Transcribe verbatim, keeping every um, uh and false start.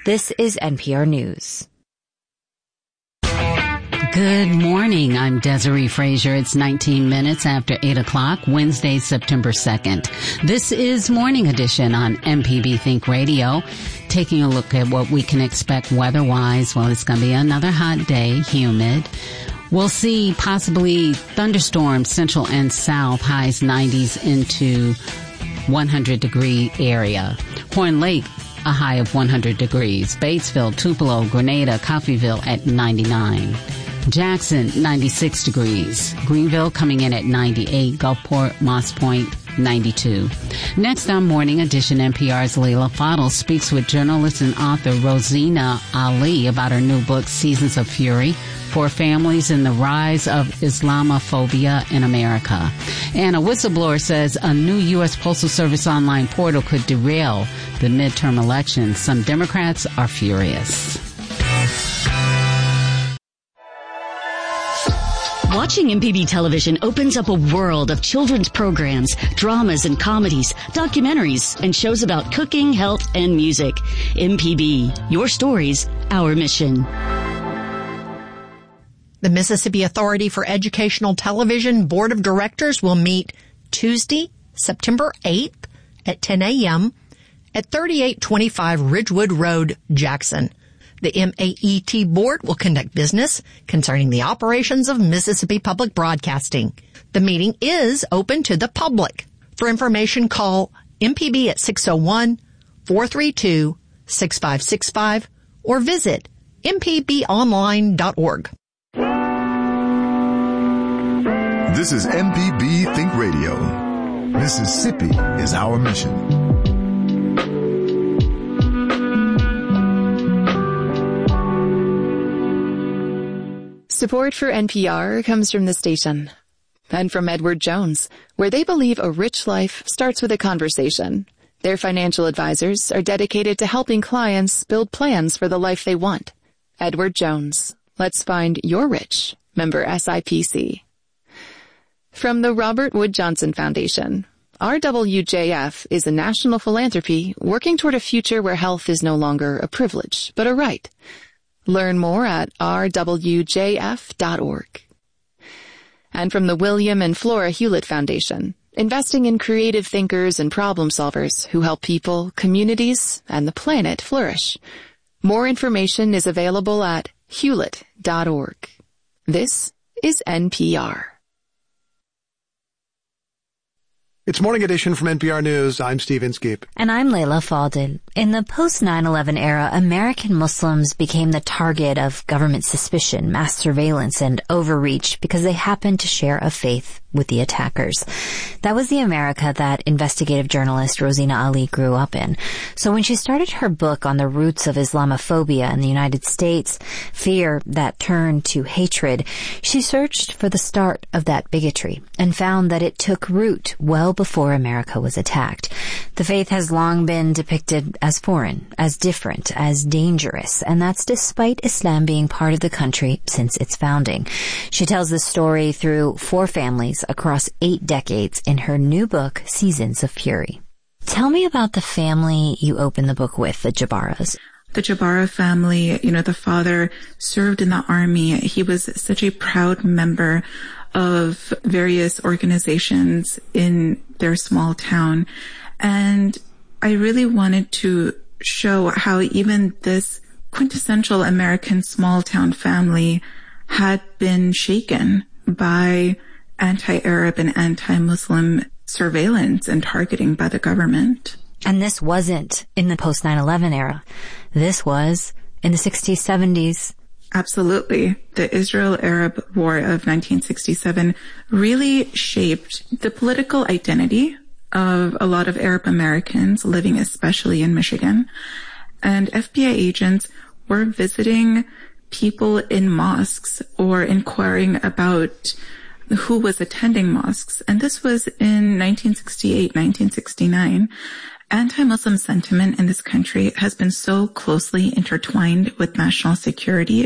This is N P R News. Good morning. I'm Desiree Frazier. It's nineteen minutes after eight o'clock, Wednesday, September second. This is Morning Edition on M P B Think Radio. Taking a look at what we can expect weather-wise. Well, it's going to be another hot day, humid. We'll see possibly thunderstorms central and south, highs nineties into one hundred degree area. Horn Lake, a high of one hundred degrees. Batesville, Tupelo, Grenada, Coffeyville at ninety-nine. Jackson, ninety-six degrees. Greenville coming in at ninety-eight. Gulfport, Moss Point, ninety-two. Next on Morning Edition, N P R's Leila Fadel speaks with journalist and author Rosina Ali about her new book, Seasons of Fury, for Families in the Rise of Islamophobia in America. And a whistleblower says a new U S Postal Service online portal could derail the midterm elections. Some Democrats are furious. Watching M P B television opens up a world of children's programs, dramas and comedies, documentaries, and shows about cooking, health, and music. M P B, your stories, our mission. The Mississippi Authority for Educational Television Board of Directors will meet Tuesday, September eighth at ten a.m. at thirty-eight twenty-five Ridgewood Road, Jackson. The M A E T board will conduct business concerning the operations of Mississippi Public Broadcasting. The meeting is open to the public. For information, call M P B at six oh one, four three two, six five six five or visit m p b online dot org. This is M P B Think Radio. Mississippi is our mission. Support for N P R comes from the station and from Edward Jones, where they believe a rich life starts with a conversation. Their financial advisors are dedicated to helping clients build plans for the life they want. Edward Jones. Let's find your rich. Member S I P C. From the Robert Wood Johnson Foundation. R W J F is a national philanthropy working toward a future where health is no longer a privilege, but a right. Learn more at r w j f dot org. And from the William and Flora Hewlett Foundation, investing in creative thinkers and problem solvers who help people, communities, and the planet flourish. More information is available at hewlett dot org. This is N P R. It's Morning Edition from N P R News. I'm Steve Inskeep. And I'm Leila Fadel. In the post nine eleven era, American Muslims became the target of government suspicion, mass surveillance, and overreach because they happened to share a faith with the attackers. That was the America that investigative journalist Rosina Ali grew up in. So when she started her book on the roots of Islamophobia in the United States, fear that turned to hatred, she searched for the start of that bigotry and found that it took root well before America was attacked. The faith has long been depicted as foreign, as different, as dangerous, and that's despite Islam being part of the country since its founding. She tells the story through four families across eight decades in her new book, Seasons of Fury. Tell me about the family you open the book with, the Jabaras. The Jabara family, you know, the father served in the army. He was such a proud member of various organizations in their small town. And I really wanted to show how even this quintessential American small town family had been shaken by anti-Arab and anti-Muslim surveillance and targeting by the government. And this wasn't in the post nine eleven era. This was in the sixties, seventies. Absolutely. The Israel-Arab War of nineteen sixty-seven really shaped the political identity of a lot of Arab Americans living especially in Michigan. And F B I agents were visiting people in mosques or inquiring about who was attending mosques. And this was in nineteen sixty-eight, nineteen sixty-nine. Anti-Muslim sentiment in this country has been so closely intertwined with national security